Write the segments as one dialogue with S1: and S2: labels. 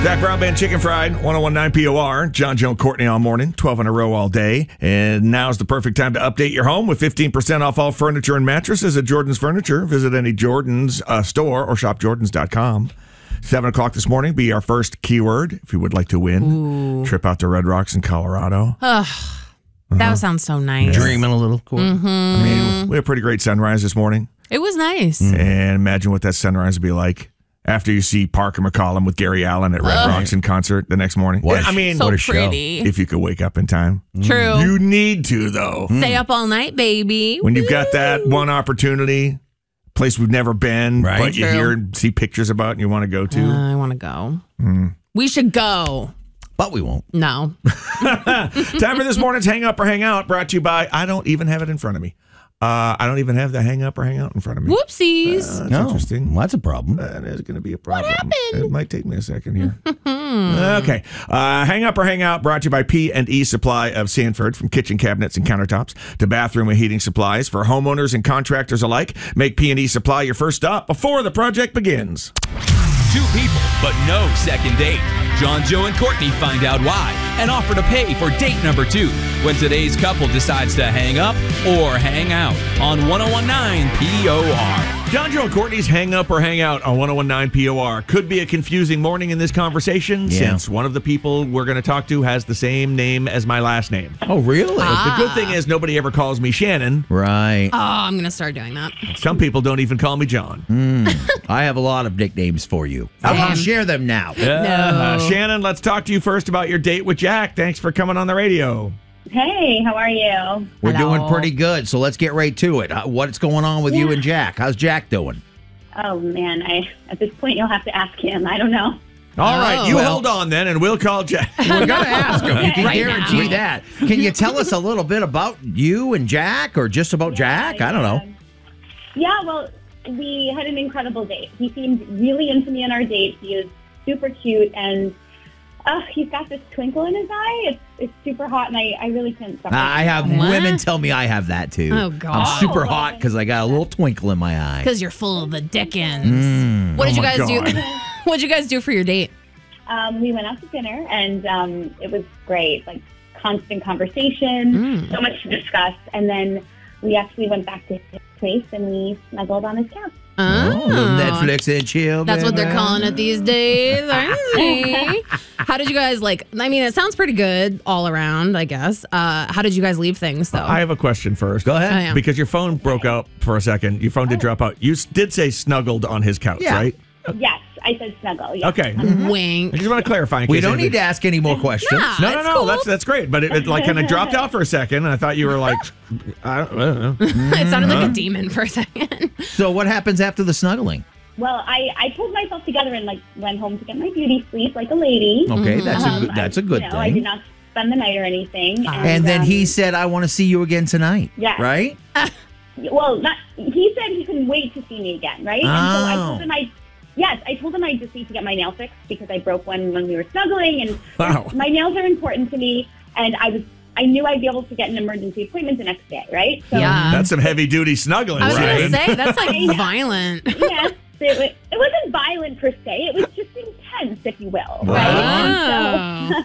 S1: Zach Brown Band Chicken Fried, 101.9 POR. John, Joe, and Courtney all morning, 12 in a row all day. And now's the perfect time to update your home with 15% off all furniture and mattresses at Jordan's Furniture. Visit any Jordan's store or shopjordans.com. 7 o'clock this morning, be our first keyword if you would like to win.
S2: Ooh.
S1: Trip out to Red Rocks in Colorado.
S2: That sounds so nice.
S3: Dreaming a little. Cool.
S2: Mm-hmm.
S1: I mean, we had a pretty great sunrise this morning.
S2: It was nice.
S1: And imagine what that sunrise would be like after you see Parker McCollum with Gary Allen at Red Rocks in concert the next morning.
S3: What a-
S1: I mean,
S2: So
S3: what a show.
S2: pretty.
S1: if you could wake up in time.
S2: True.
S1: You need to, though.
S2: Stay up all night, baby.
S1: When you've got that one opportunity, place we've never been,
S3: Right.
S1: but you
S2: True.
S1: hear and see pictures about and you want to go to.
S2: I want to go. We should go.
S3: But we won't.
S2: No.
S1: Time for this morning's Hang Up or Hang Out, brought to you by, I don't even have it in front of me. I don't even have the Hang Up or Hang Out in front of me.
S2: Whoopsies.
S1: That's interesting.
S3: Well, that's a problem.
S1: That is going to be a problem. What happened? It might take me a second here. Okay. Hang Up or Hang Out brought to you by P&E Supply of Sanford. From kitchen cabinets and countertops to bathroom and heating supplies for homeowners and contractors alike. Make P&E Supply your first stop before the project begins.
S4: Two people, but no second date. John, Joe, and Courtney find out why and offer to pay for date number 2 when today's couple decides to hang up or hang out on 101.9 POR.
S1: John, Joe, and Courtney's Hang Up or Hang Out on 101.9 POR. Could be a confusing morning in this conversation since one of the people we're going to talk to has the same name as my last name.
S3: Oh, really?
S1: The good thing is nobody ever calls me Shannon.
S3: Right.
S2: Oh, I'm going to start doing that.
S1: Some people don't even call me John.
S3: I have a lot of nicknames for you. I want to share them now.
S1: Shannon, let's talk to you first about your date with Jack. Thanks for coming on the radio.
S5: Hey, how are you?
S3: We're
S2: Hello.
S3: doing pretty good, so let's get right to it. What's going on with you and Jack? How's Jack doing?
S5: Oh, man, at this point, you'll have to ask him. I don't know.
S1: All right, you
S3: well-
S1: hold on then, and we'll call Jack.
S3: We're going to ask him. You can
S2: Right
S3: guarantee
S2: now.
S3: that. Can you tell us a little bit about you and Jack, or just about Jack? I don't know.
S5: Yeah, well, we had an incredible date. He seemed really into me on our date. He is super cute, and he's got this twinkle in his eye. It's super hot, and I really couldn't stop.
S3: I have
S2: What?
S3: women tell me I have that too.
S2: Oh, God.
S3: I'm super
S5: Oh,
S3: hot because I got a little twinkle in my eye.
S2: Because you're full of the Dickens. What did you
S1: my
S2: guys do?
S1: God.
S2: What did you guys do for your date?
S5: We went out to dinner, and it was great. Like, constant conversation, so much to discuss. And then we actually went back to his place, and we snuggled on his couch.
S3: Oh, little Netflix and chill.
S2: That's what they're
S3: baby.
S2: calling it these days. I see. How did you guys I mean, it sounds pretty good all around, I guess. How did you guys leave things, though?
S1: I have a question first.
S3: Go ahead.
S2: Oh, yeah.
S1: Because your phone broke out for a second. Your phone did drop out. You did say snuggled on his couch,
S3: Yeah.
S1: right?
S5: Yes, I said snuggle. Yes.
S1: Okay.
S2: Wink.
S1: I just want to clarify. in
S3: We
S1: case
S3: don't
S1: anybody-
S3: need to ask any more questions.
S2: Nah.
S1: No,
S2: That's cool.
S1: that's great. But it like kind of dropped out for a second, and I thought you were like, I don't know.
S2: It sounded like a demon for a second.
S3: So what happens after the snuggling?
S5: Well, I pulled myself together and went home to get my beauty sleep like a lady.
S3: Okay, that's a good
S5: I did
S3: thing.
S5: not spend the night or anything.
S3: And then he said, "I want to see you again tonight."
S5: Yes.
S3: Right?
S5: well, he said he couldn't wait to see me again, right? And so I
S3: Oh.
S5: told him I told him I just need to get my nail fixed because I broke one when we were snuggling, and
S1: Wow.
S5: my nails are important to me, and I knew I'd be able to get an emergency appointment the next day, right? So,
S2: Yeah.
S1: That's some heavy duty snuggling,
S2: I was
S1: right?
S2: going to say, that's
S5: I know.
S2: violent.
S5: Yes, it wasn't violent per se. It was just intense, if you will,
S2: Oh.
S5: right? And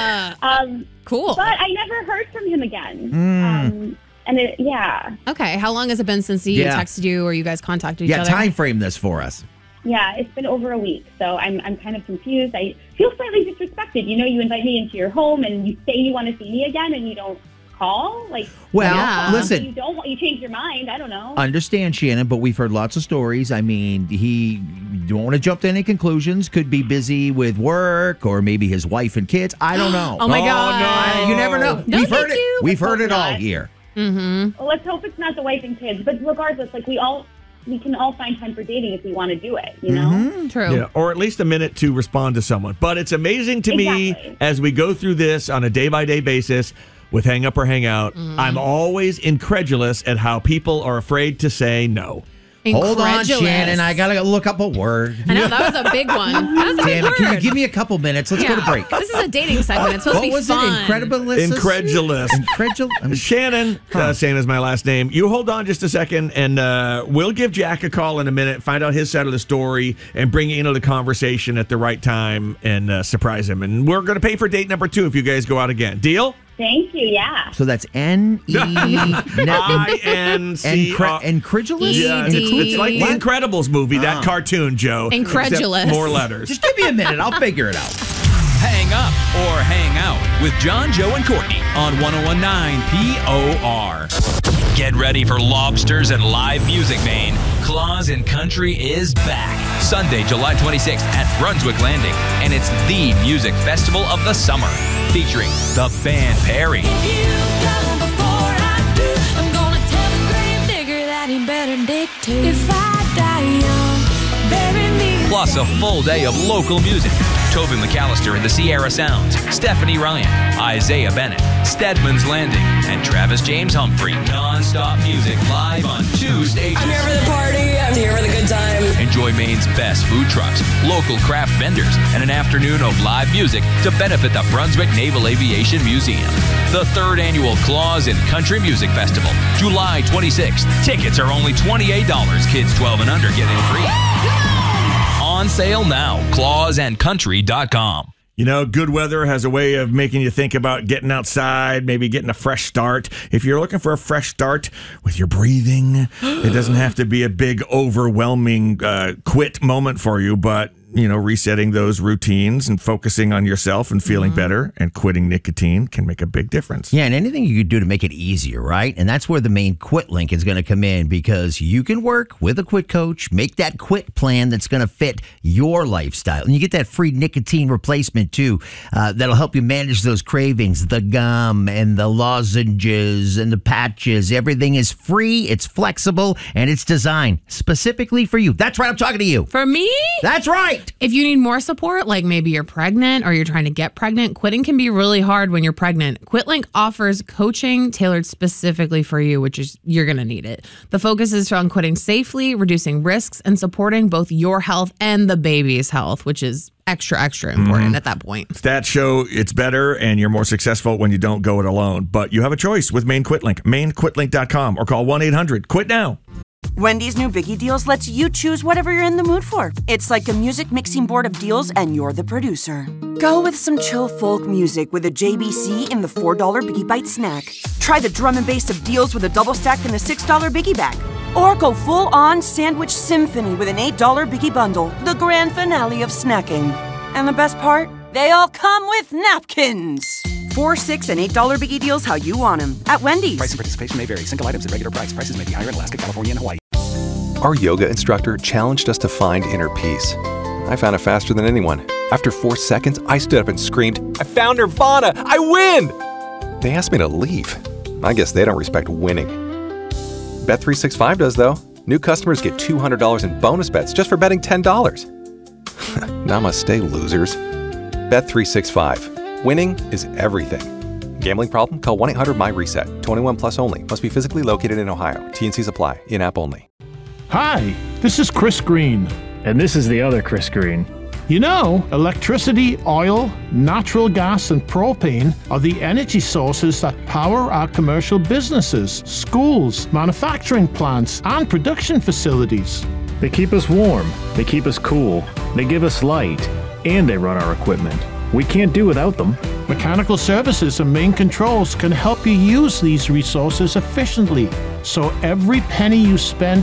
S5: so,
S2: Cool.
S5: but I never heard from him again.
S3: Hmm.
S5: Yeah.
S2: Okay, how long has it been since he
S3: Yeah.
S2: texted you or you guys contacted each
S3: Yeah,
S2: other?
S3: time frame this for us.
S5: Yeah, it's been over a week, so I'm kind of confused. I feel slightly disrespected. You know, you invite me into your home and you say you want to see me again and you don't call.
S3: Well,
S2: Yeah.
S3: listen,
S5: you change your mind. I don't know.
S3: understand, Shannon, but we've heard lots of stories. I mean, he don't want to jump to any conclusions. Could be busy with work or maybe his wife and kids. I don't know.
S2: Oh my God.
S3: You never know.
S2: No,
S3: We've heard
S2: thank
S3: it.
S2: you.
S3: We've heard it all
S5: Not.
S3: here.
S5: Well, let's hope it's not the wife and kids. But regardless, we can all find time for dating if we want to do it. You know.
S3: Mm-hmm.
S2: True.
S1: Yeah, or at least a minute to respond to someone. But it's amazing to me
S5: Exactly.
S1: as we go through this on a day-by-day basis with Hang Up or Hang Out. I'm always incredulous at how people are afraid to say no.
S3: Hold on,
S2: Incredulous.
S3: Shannon. I got to look up a word.
S2: I know, that was a big one. That was a big
S3: Damn it. Can you
S2: word.
S3: give me a couple minutes? Let's go to break.
S2: This is a dating segment. It's supposed to
S3: What
S2: be
S3: was
S2: fun.
S3: it?
S1: Incredulous. Shannon, same as my last name. You hold on just a second, and we'll give Jack a call in a minute, find out his side of the story, and bring you into the conversation at the right time and surprise him. And we're going to pay for date number 2 if you guys go out again. Deal?
S5: Thank you. Yeah.
S3: So that's N-E...
S1: I-N-C...
S3: Incredulous?
S1: Yeah, it's like the
S3: What?
S1: Incredibles movie, that cartoon, Joe.
S2: Incredulous.
S1: Except more letters.
S3: Just give me a minute. I'll figure it out.
S4: Hang up or hang out with John, Joe, and Courtney on 101.9 POR. Get ready for lobsters and live music, Maine. Claws and Country is back. Sunday, July 26th at Brunswick Landing. And it's the music festival of the summer. Featuring the band Perry. Plus a full day of local music. Toby McAllister and the Sierra Sounds, Stephanie Ryan, Isaiah Bennett, Stedman's Landing, and Travis James Humphrey. Non-stop music live on 2 stages.
S6: I'm here for the party. I'm here for the good time.
S4: Enjoy Maine's best food trucks, local craft vendors, and an afternoon of live music to benefit the Brunswick Naval Aviation Museum. The 3rd annual Claws and Country Music Festival, July 26th. Tickets are only $28. Kids 12 and under getting free. On sale now. clawsandcountry.com.
S1: You know, good weather has a way of making you think about getting outside, maybe getting a fresh start. If you're looking for a fresh start with your breathing, it doesn't have to be a big, overwhelming quit moment for you, but, you know, resetting those routines and focusing on yourself and feeling better and quitting nicotine can make a big difference.
S3: Yeah, and anything you could do to make it easier, right? And that's where the main Quit link is going to come in, because you can work with a quit coach, make that quit plan that's going to fit your lifestyle. And you get that free nicotine replacement too, that'll help you manage those cravings, the gum and the lozenges and the patches. Everything is free, it's flexible, and it's designed specifically for you. That's right, I'm talking to you.
S2: For me?
S3: That's right.
S2: If you need more support, like maybe you're pregnant or you're trying to get pregnant, quitting can be really hard when you're pregnant. QuitLink offers coaching tailored specifically for you, which is you're going to need it. The focus is on quitting safely, reducing risks, and supporting both your health and the baby's health, which is extra important at that point.
S1: Stats show it's better and you're more successful when you don't go it alone. But you have a choice with Maine QuitLink. MaineQuitLink.com or call 1-800-QUIT-NOW.
S7: Wendy's new Biggie Deals lets you choose whatever you're in the mood for. It's like a music mixing board of deals, and you're the producer. Go with some chill folk music with a JBC in the $4 Biggie Bite snack. Try the drum and bass of deals with a double stack in the $6 Biggie bag. Or go full-on sandwich symphony with an $8 Biggie bundle, the grand finale of snacking. And the best part? They all come with napkins. $4, $6, and $8 Biggie Deals how you want them at Wendy's.
S8: Price and participation may vary. Single items at regular price. Prices may be higher in Alaska, California, and Hawaii.
S9: Our yoga instructor challenged us to find inner peace. I found it faster than anyone. After 4 seconds, I stood up and screamed, "I found Nirvana! I win!" They asked me to leave. I guess they don't respect winning. Bet365 does, though. New customers get $200 in bonus bets just for betting $10. Namaste, losers. Bet365. Winning is everything. Gambling problem? Call 1-800-MY-RESET. 21 plus only. Must be physically located in Ohio. T&Cs apply. In-app only.
S10: Hi, this is Chris Green. And this is the other Chris Green. You know, electricity, oil, natural gas, and propane are the energy sources that power our commercial businesses, schools, manufacturing plants, and production facilities.
S11: They keep us warm, they keep us cool, they give us light, and they run our equipment. We can't do without them.
S10: Mechanical Services and Main Controls can help you use these resources efficiently, so every penny you spend